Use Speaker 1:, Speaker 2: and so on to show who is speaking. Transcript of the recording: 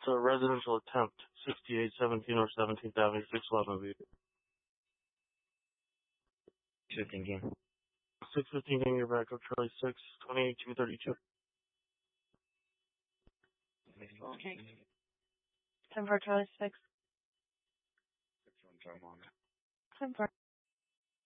Speaker 1: It's a residential attempt, 6817 or 17th Avenue, 611.
Speaker 2: 615 King.
Speaker 1: 615 King, you're back up, Charlie 6, 28232.
Speaker 3: Okay. 10 for Charlie 6. 10 for